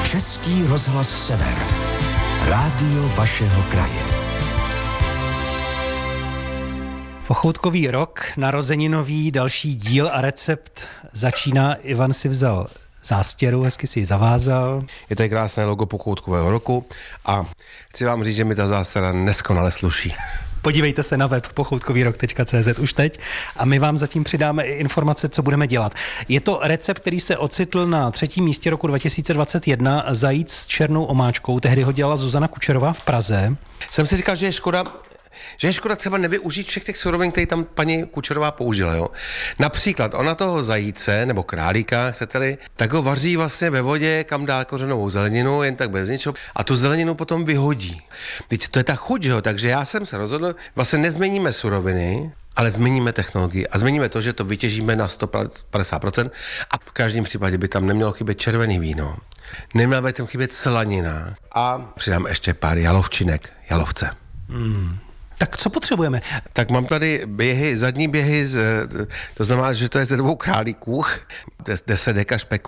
Český rozhlas Sever. Rádio vašeho kraje. Pochoutkový rok, narozeninový, další díl a recept začíná. Ivan si vzal zástěru, hezky si ji zavázal. Je tady krásné logo pochoutkového roku a chci vám říct, že mi ta zástěra neskonale sluší. Podívejte se na web pochoutkovýrok.cz už teď a my vám zatím přidáme i informace, co budeme dělat. Je to recept, který se ocitl na 3. místě roku 2021, zajíc s černou omáčkou. Tehdy ho dělala Zuzana Kučerová v Praze. Jsem si říkal, že je škoda třeba nevyužít všech těch surovin, které tam paní Kučerová použila. Jo? Například ona toho zajíce nebo králíka, chcete-li, tak ho vaří vlastně ve vodě, kam dá kořenovou zeleninu, jen tak bez ničeho, a tu zeleninu potom vyhodí. Teď to je ta chuť, jo? Takže já jsem se rozhodl, vlastně nezměníme suroviny, ale změníme technologii a změníme to, že to vytěžíme na 150% a v každém případě by tam nemělo chybět červený víno, neměla by tam chybět slanina a přidám ještě pár jalovčinek, jalovce. Tak co potřebujeme? Tak mám tady zadní běhy, to znamená, že to je ze 2 králíků, 10 deka špeku,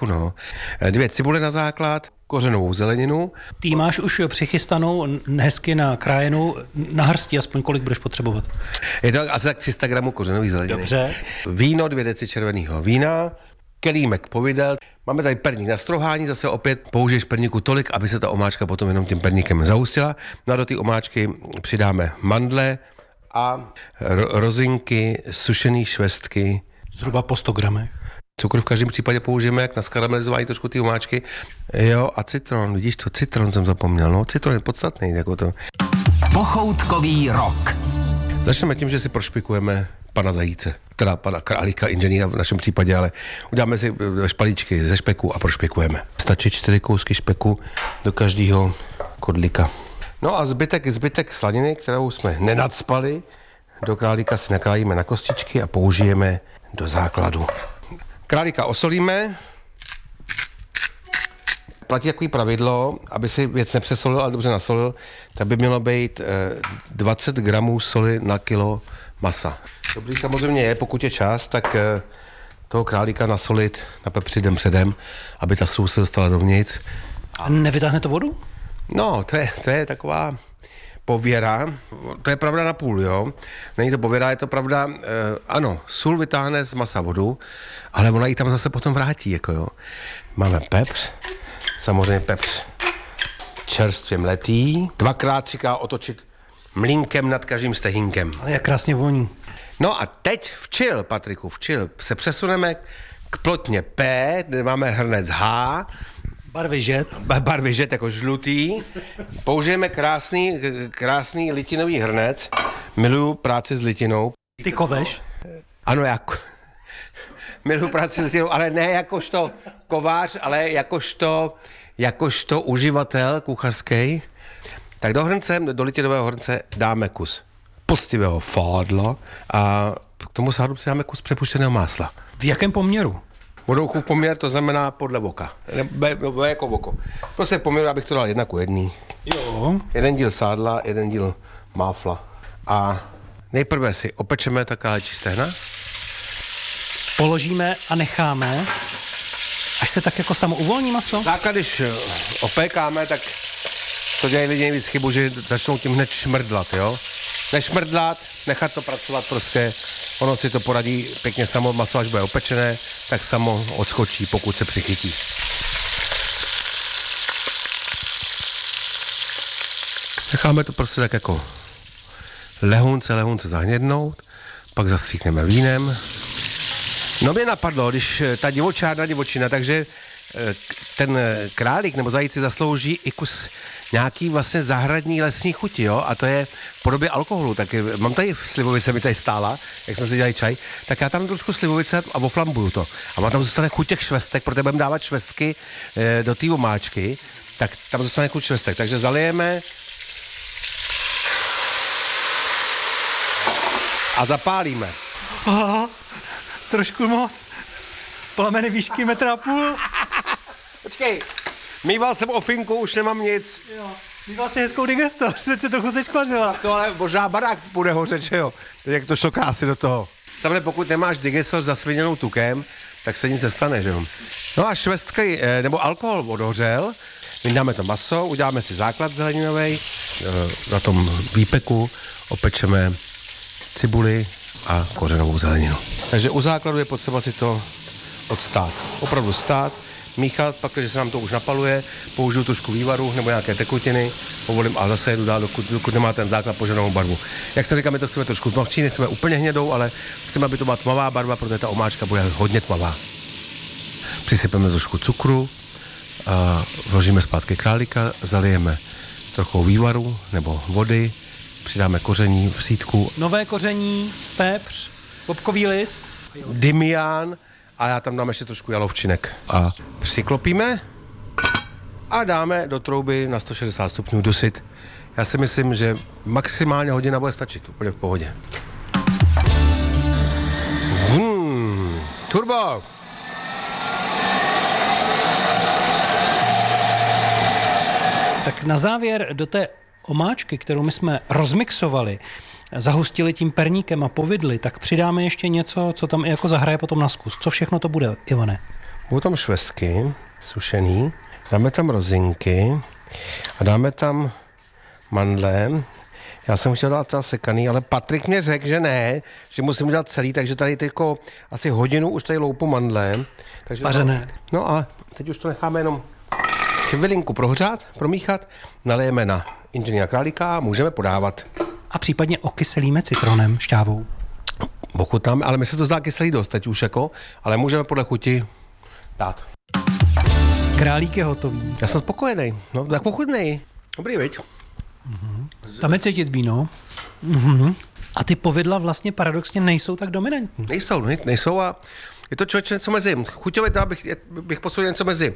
2 cibule na základ, kořenovou zeleninu. Ty máš už přichystanou hezky nakrájenou na hrsti, aspoň kolik budeš potřebovat? Je to asi tak 300 gramů kořenové zeleniny. Dobře. Víno, 2 deci červeného vína, kelímek povidel. Máme tady perník na strohání, zase opět použiješ perníku tolik, aby se ta omáčka potom jenom tím perníkem zahustila. No a do té omáčky přidáme mandle a rozinky, sušený švestky. Zhruba po 100 gramech. Cukr v každém případě použijeme jak na skaramelizování trošku ty omáčky. Jo, a citron, vidíš to, citron jsem zapomněl, no, citron je podstatný, jako to. Pochoutkový rok. Začneme tím, že si prošpikujeme pana zajíce, teda pana králíka, inženýra v našem případě, ale uděláme si špalíčky ze špeku a prošpikujeme. Stačí 4 kousky špeku do každého kodlíka. No a zbytek slaniny, kterou jsme nenacpali, do králíka si nakrájíme na kostičky a použijeme do základu. Králíka osolíme. Platí takový pravidlo, aby si věc nepřesolil, ale dobře nasolil, tak by mělo být 20 gramů soli na kilo masa. Dobrý samozřejmě je, pokud je čas, tak toho králíka nasolit, napepřit den předem, aby ta sůl se dostala dovnitř. A nevytáhne to vodu? No, to je taková pověra, to je pravda na půl, jo. Není to pověra, je to pravda, ano, sůl vytáhne z masa vodu, ale ona ji tam zase potom vrátí, jako jo. Máme pepř, samozřejmě pepř čerstvě mletý, 2x, 3x otočit mlínkem nad každým stehínkem. Ale jak krásně voní. No a teď Patriku, se přesuneme k plotně P, kde máme hrnec H. Barvy žet jako žlutý. Použijeme krásný litinový hrnec. Miluju práci s litinou. Ty koveš? Ano, miluju práci s litinou, ale ne jakožto kovář, ale jakožto uživatel kuchařský. Tak do litinového hrnce dáme kus poctivého fádla a k tomu sádu přidáme kus přepuštěného másla. V jakém poměru? Vodouchův poměr, to znamená podle voka. Jako voko. Prostě v poměru, abych to dal 1:1. Jo. 1 díl sádla, 1 díl máfla. A nejprve si opečeme taková stehna. Položíme a necháme, až se tak jako samo uvolní maso? Základ, když opékáme, tak to dělají lidi nejvíc chybu, že začnou tím hned šmrdlat, jo. Nešmrdlat, nechat to pracovat prostě, ono si to poradí pěkně samo, maso až bude opečené, tak samo odskočí, pokud se přichytí. Necháme to prostě tak jako lehunce zahnědnout, pak zastříkneme vínem. No mě napadlo, když ta divočina, takže ten králík nebo zajíc si zaslouží i kus nějaký vlastně zahradní lesní chuti, jo, a to je v podobě alkoholu, tak mám tady slivovice, mi tady stála, jak jsme si dělali čaj, tak já tam trošku slivovice a oflambuju to. A mám tam zůstane chuť těch švestek, protože budeme dávat švestky do té omáčky, tak tam zůstane chuť švestek, takže zalijeme a zapálíme. Aha, trošku moc. Plameny výšky 1,5 m. Počkej, mýval jsem ofinku, už nemám nic. Jo, mýval si hezkou digestor, teď se trochu zeškvařila. To ale možná barák bude hořet, že jo? Teď jak to šlo krásy do toho. Samozřejmě pokud nemáš digestor zasviněnou tukem, tak se nic nestane, že jo? No a švestky, nebo alkohol odhořel, Vydáme to maso, uděláme si základ zeleninový, na tom výpeku opečeme cibuli a kořenovou zeleninu. Takže u základu je potřeba si to odstát. Opravdu stát, míchat, pak, když se nám to už napaluje, použiju trošku vývaru nebo nějaké tekutiny, povolím a zase jedu dál, dokud nemá ten základ požadovanou barvu. Jak jsem říkal, my to chceme trošku tmavčí, nechceme úplně hnědou, ale chceme, aby to byla tmavá barva, protože ta omáčka bude hodně tmavá. Přisypeme trošku cukru, vložíme zpátky králíka, zalijeme trochu vývaru nebo vody, přidáme koření, sýtku. Nové koření, pepř, bobkový list. Dymián a já tam dám ještě trošku jalovčinek. A přiklopíme a dáme do trouby na 160 stupňů dusit. Já si myslím, že maximálně hodina bude stačit, úplně v pohodě. Turbo! Tak na závěr do té omáčky, kterou my jsme rozmixovali, zahustili tím perníkem a povidli, tak přidáme ještě něco, co tam i jako zahraje potom na zkus. Co všechno to bude, Ivane? Budou tam švestky sušený, dáme tam rozinky a dáme tam mandle. Já jsem chtěl dát sekaný, ale Patrik mě řekl, že ne, že musím udělat celý, takže tady teďko asi hodinu už tady loupu mandle. Spařené. No a teď už to necháme jenom chvilinku prohřát, promíchat, nalejeme na inženýra králíka a můžeme podávat. A případně okyselíme citronem, šťávou. Ochutnáme, ale mi se to zdá kyselý dost teď už jako, ale můžeme podle chuti dát. Králík je hotový. Já jsem spokojený, no tak pochutnej. Dobrý, viď? Tam je cítit víno. A ty povidla vlastně paradoxně nejsou tak dominantní. Nejsou a je to člověče něco mezi. Chuťově bych posoudil něco mezi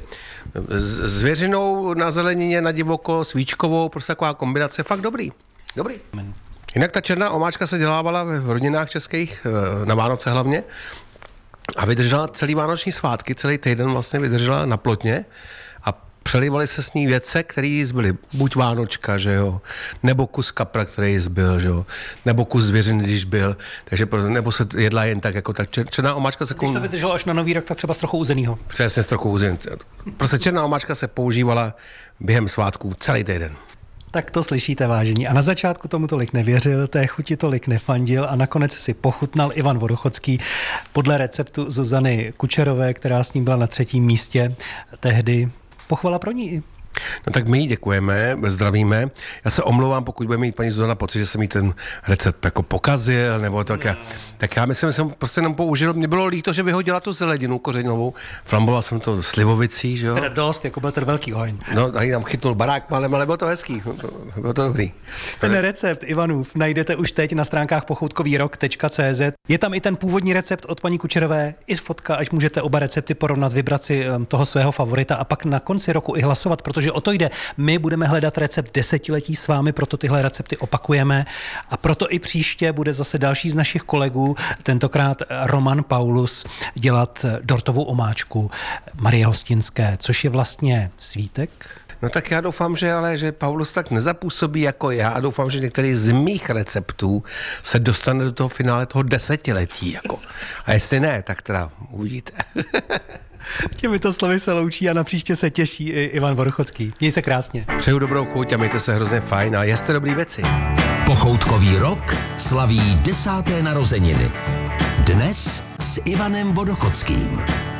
zvěřinou na zelenině, na divoko, svíčkovou, prostě taková kombinace, fakt dobrý. Jinak ta černá omáčka se dělávala v rodinách českých, na Vánoce hlavně, a vydržela celý vánoční svátky, celý týden vlastně vydržela na plotně a přelívaly se s ní věce, které zbyly. Buď vánočka, že jo, nebo kus kapra, který zbyl, že jo, nebo kus zvěřiny, když byl, takže nebo se jedla jen tak, jako tak černá omáčka se... Když to vydrželo až na Nový rok, tak třeba z trochu uzenýho. Přesně z trochu uzenýho. Prostě černá omáčka se používala během svátků celý týden. Tak to slyšíte, vážení. A na začátku tomu tolik nevěřil, té chuti tolik nefandil a nakonec si pochutnal Ivan Vodochodský podle receptu Zuzany Kučerové, která s ním byla na 3. místě tehdy. Pochvala pro ní. No tak my jí děkujeme, zdravíme. Já se omlouvám, pokud bude mít paní Zuzana pocit, že jsem jí ten recept jako pokazil, nebo tak. Tak já myslím, že jsem prostě jenom použil, mě bylo líto, že vyhodila tu zeleninu kořenovou, flamboval jsem to slivovicí, že jo. Teda dost, jako byl ten velký oheň. No, tady tam chytnul barák malem, ale bylo to hezký, bylo to dobrý. Ten recept Ivanův najdete už teď na stránkách pochoutkovýrok.cz. Je tam i ten původní recept od paní Kučerové, i fotka, až můžete oba recepty porovnat, vybrat si toho svého favorita a pak na konci roku i hlasovat, protože o to jde. My budeme hledat recept desetiletí s vámi, proto tyhle recepty opakujeme a proto i příště bude zase další z našich kolegů, tentokrát Roman Paulus, dělat dortovou omáčku Marie Hostinské, což je vlastně svítek. No tak já doufám, že Paulus tak nezapůsobí jako já a doufám, že některý z mých receptů se dostane do toho finále toho desetiletí. Jako. A jestli ne, tak teda uvidíte. Těmito slovy se loučí a na příště se těší i Ivan Vodochodský. Měj se krásně. Přeju dobrou chuť a mějte se hrozně fajn a jeste dobrý věci. Pochoutkový rok slaví 10. narozeniny. Dnes s Ivanem Vodochodským.